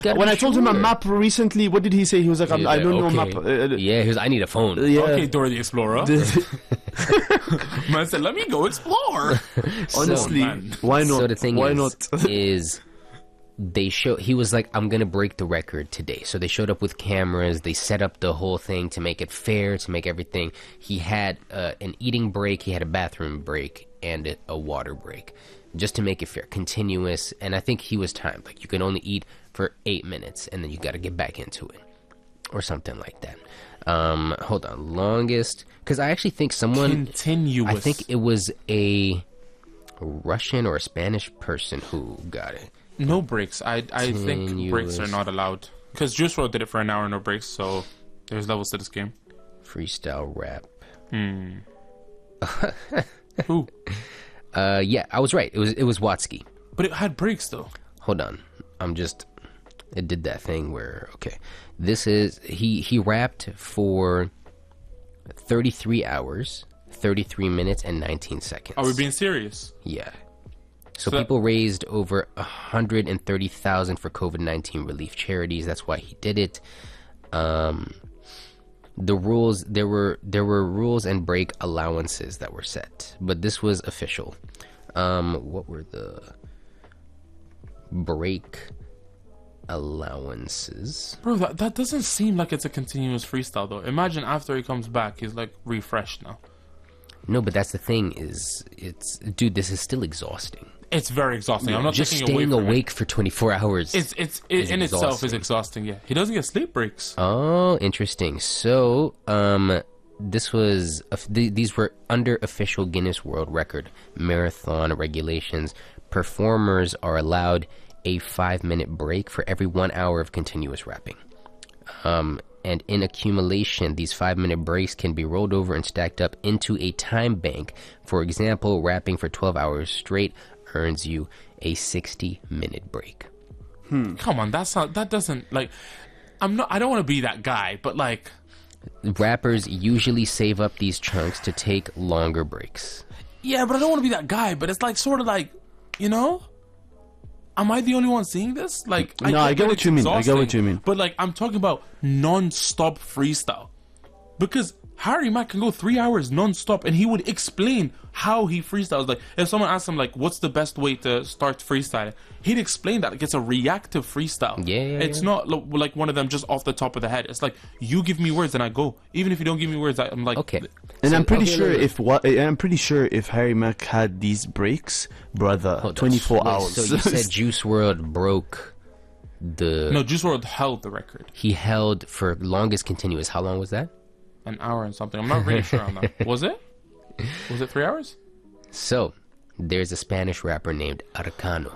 When I told him a map recently, what did he say? He was like, I don't know map. Yeah, he was, I need a phone. Yeah. Okay, Dora the Explorer. Man said, let me go explore. Honestly, why not? So the thing why is, not? is he was like, I'm gonna break the record today. So they showed up with cameras. They set up the whole thing to make it fair, to make everything. He had an eating break, he had a bathroom break, and a water break, just to make it fair, continuous. And I think he was timed. Like, you can only eat for 8 minutes, and then you got to get back into it, or something like that. Hold on, longest, because I actually think someone continuous. I think it was a Russian or a Spanish person who got it. No breaks. I think breaks are not allowed, because Juice WRLD did it for an hour, no breaks. So there's levels to this game. Freestyle rap. Who? Yeah, I was right. It was Watsky. But it had breaks though. Hold on, it did that thing where, okay, this is, he rapped for 33 hours, 33 minutes, and 19 seconds. Are we being serious? Yeah. So people raised over 130,000 for COVID-19 relief charities. That's why he did it. The rules, there were rules and break allowances that were set, but this was official. What were the break allowances? Bro, that doesn't seem like it's a continuous freestyle though. Imagine after he comes back, he's like refreshed now. No, but that's the thing, is dude, this is still exhausting. It's very exhausting. I'm not just taking staying away from awake for 24 hours. It in itself is exhausting. Yeah, he doesn't get sleep breaks. Oh, interesting. So, this was these were under official Guinness World Record marathon regulations. Performers are allowed a 5-minute break for every 1 hour of continuous rapping. And in accumulation, these 5-minute breaks can be rolled over and stacked up into a time bank. For example, rapping for 12 hours straight earns you a 60-minute break. Come on, that doesn't, like, I don't want to be that guy, but like, rappers usually save up these chunks to take longer breaks. Yeah, but I don't want to be that guy, but it's like, sort of like, you know, am I the only one seeing this? Like, No, I get what you mean. I get what you mean. But like, I'm talking about non-stop freestyle, because Harry Mack can go 3 hours non-stop and he would explain how he freestyles. Like, if someone asked him, like, what's the best way to start freestyling, he'd explain that. Like, it's a reactive freestyle. It's not like one of them just off the top of the head. It's like, you give me words and I go. Even if you don't give me words, I'm like, okay. And So, I'm pretty okay, sure if Harry Mack had these breaks, brother, Hold on. 24 Wait, hours. So you said Juice WRLD broke the... No, Juice WRLD held the record. He held for longest continuous. How long was that? An hour and something. I'm not really sure on that. Was it? Was it 3 hours? So, there's a Spanish rapper named Arcano.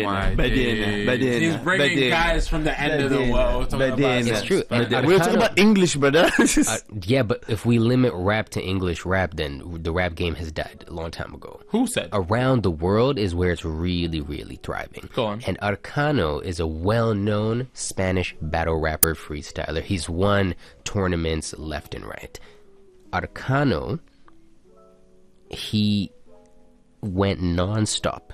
He's bringing guys from the end of the world. It's true. And We're talking about English, brother. yeah, but if we limit rap to English rap, then the rap game has died a long time ago. Who said? Around the world is where it's really, really thriving. Go on. And Arcano is a well-known Spanish battle rapper freestyler. He's won tournaments left and right. Arcano, he went non-stop,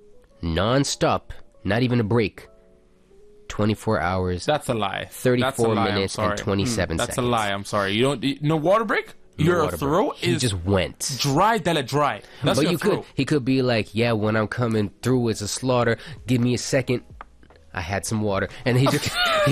not even a break. 24 hours. That's a lie. 34 minutes and 27 seconds. That's a lie. I'm sorry. You don't. No water break. Your throat he is just went dry. Dry. That's but your throat. he could be like, yeah, when I'm coming through, it's a slaughter. Give me a second. I had some water, and he just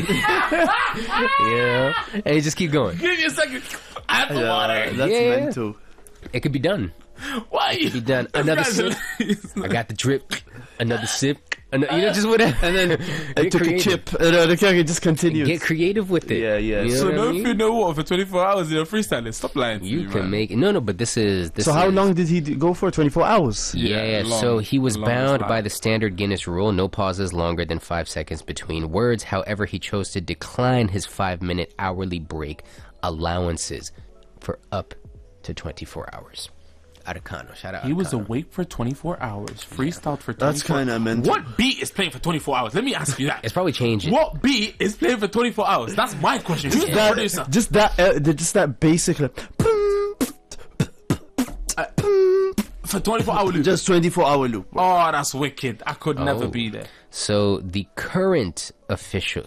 yeah, and he just keep going. Give me a second. I have the water. That's mental. It could be done. Why? It could be done. Another sip. I got the drip. Another sip. Just whatever. And then I took a chip. The character just continues. Get creative with it. Yeah. You know So what I no mean? food, no water for 24 hours. You're freestyling. Stop lying. To You me, can man. make it. No, but this is. So how long did he go for? 24 hours. Yeah, long- so he was long bound slide. by the standard Guinness rule, no pauses longer than 5 seconds between words. However, he chose to decline his 5-minute hourly break allowances for up to 24 hours. Arcano, shout out He was Arcano. awake for 24 hours. Freestyled for 24 That's kind of mental. What beat is playing for 24 hours? Let me ask you that. It's probably changing. What beat is playing for 24 hours? That's my question. Who's the producer? Just that basic. For 24-hour loop. Just 24-hour loop. Oh, that's wicked. I could never be there. So the current official